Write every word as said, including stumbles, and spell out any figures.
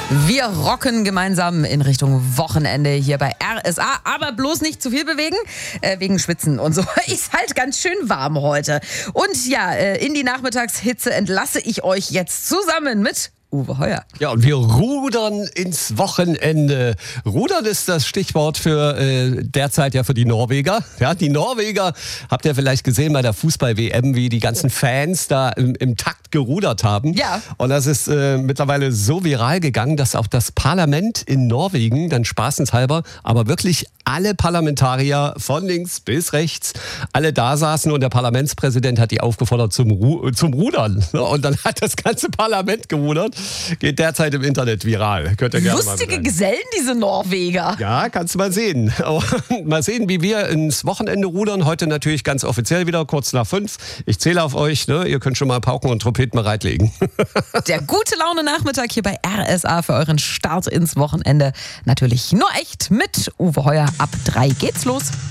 Wir rocken gemeinsam in Richtung Wochenende hier bei R S A, aber bloß nicht zu viel bewegen, äh, wegen Schwitzen und so. Ist halt ganz schön warm heute. Und ja, äh, in die Nachmittagshitze entlasse ich euch jetzt zusammen mit Uwe Heuer. Ja, und wir rudern ins Wochenende. Rudern ist das Stichwort für äh, derzeit ja für die Norweger. Ja, die Norweger, habt ihr vielleicht gesehen bei der Fußball-W M, wie die ganzen Fans da im, im Takt gerudert haben. Ja. Und das ist äh, mittlerweile so viral gegangen, dass auch das Parlament in Norwegen, dann spaßenshalber, aber wirklich alle Parlamentarier von links bis rechts, alle da saßen und der Parlamentspräsident hat die aufgefordert zum, Ru- zum Rudern. Und dann hat das ganze Parlament gerudert. Geht derzeit im Internet viral. Könnt ihr gerne Lustige mal Gesellen, diese Norweger. Ja, kannst du mal sehen. Mal sehen, wie wir ins Wochenende rudern. Heute natürlich ganz offiziell wieder, kurz nach fünf. Ich zähle auf euch. Ne? Ihr könnt schon mal Pauken und Trompeten bereitlegen. Der gute Laune Nachmittag hier bei R S A für euren Start ins Wochenende. Natürlich nur echt mit Uwe Heuer. Ab drei geht's los.